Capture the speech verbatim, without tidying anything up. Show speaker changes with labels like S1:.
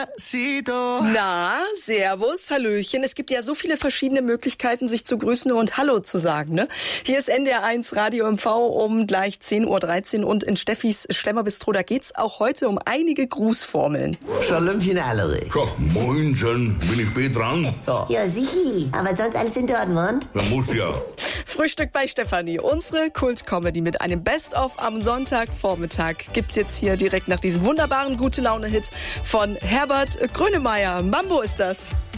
S1: Na, servus, hallöchen. Es gibt ja so viele verschiedene Möglichkeiten, sich zu grüßen und Hallo zu sagen, ne? Hier ist N D R eins Radio M V um gleich zehn Uhr dreizehn und in Steffis Schlemmerbistro, da geht's auch heute um einige Grußformeln.
S2: Schalömchen Allery.
S3: Ja, moinsen, bin ich spät dran?
S2: Ja.
S4: Ja, sichi. Aber sonst alles in Dortmund?
S3: Da muss ja.
S1: Frühstück bei Stefanie, unsere Kult-Comedy mit einem Best-of am Sonntagvormittag gibt's jetzt hier direkt nach diesem wunderbaren Gute-Laune-Hit von Herbert Grönemeyer. Mambo ist das.